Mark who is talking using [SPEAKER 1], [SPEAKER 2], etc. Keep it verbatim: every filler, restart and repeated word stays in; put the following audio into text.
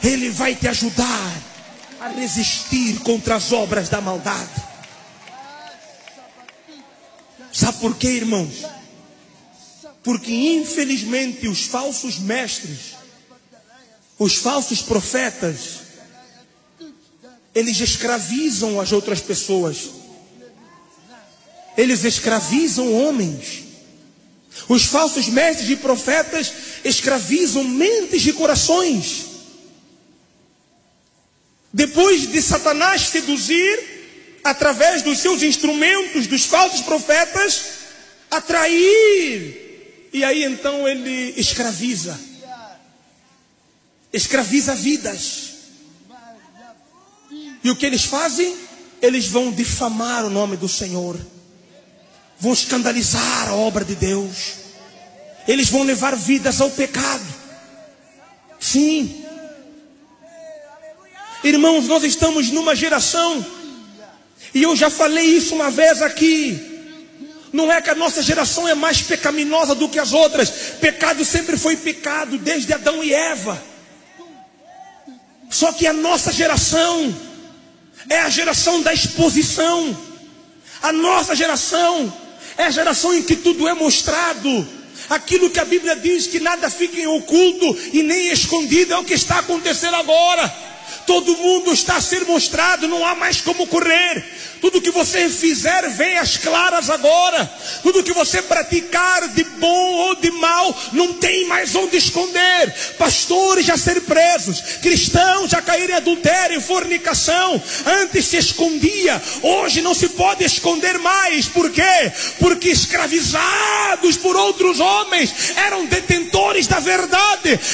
[SPEAKER 1] Ele vai te ajudar a resistir contra as obras da maldade. Sabe por quê, irmãos? Porque infelizmente os falsos mestres, os falsos profetas, eles escravizam as outras pessoas. Eles escravizam homens. Os falsos mestres e profetas escravizam mentes e corações. Depois de Satanás seduzir, através dos seus instrumentos, dos falsos profetas, atrair, e aí então ele escraviza. Escraviza vidas. E o que eles fazem? Eles vão difamar o nome do Senhor. Vão escandalizar a obra de Deus. Eles vão levar vidas ao pecado. Sim. Irmãos, nós estamos numa geração, e eu já falei isso uma vez aqui. Não é que a nossa geração é mais pecaminosa do que as outras. Pecado sempre foi pecado, desde Adão e Eva. Só que a nossa geração é a geração da exposição. A nossa geração é a geração em que tudo é mostrado. Aquilo que a Bíblia diz, que nada fica em oculto e nem escondido, é o que está acontecendo agora. Todo mundo está a ser mostrado, não há mais como correr. Tudo que você fizer vem às claras agora. Tudo que você praticar de bom ou de mal, não tem mais onde esconder. Pastores já ser presos, cristãos já caírem em adultério, em fornicação. Antes se escondia, hoje não se pode esconder mais. Por quê? Porque escravizados por outros homens, eram detentores da verdade,